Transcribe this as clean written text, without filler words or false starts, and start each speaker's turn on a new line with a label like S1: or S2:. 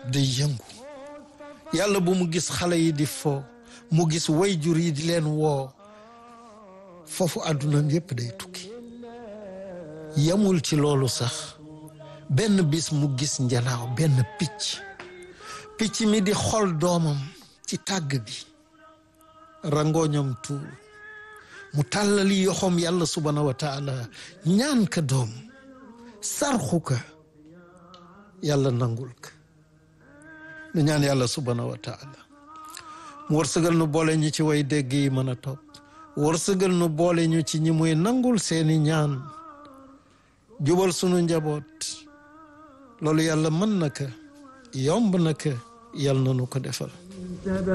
S1: day yëngu yàlla bu mu gis xale yi di fo mu gis wayjur yi di leen woo foofu àddunaam yépp day tukki yamul ci loolu sax benn bis mu gis njanaaw benn picc mi di xol doomam ci tàgg bi rangooñam tuur mu tàllali yoxom yàlla subhanahu wa taala ñaan ka doom sarxu ka yàlla nangul ka nu ñaan yàlla subhanahu wa taala mu wërsëgal nu boole ñu ci way dégg yi mën a topp wërsëgal nu boole ñu ci ñi muy nangul seeni ñaan jubal sunu njaboot loolu yàlla mën na ka yomb na ka yàlla na nu ko defal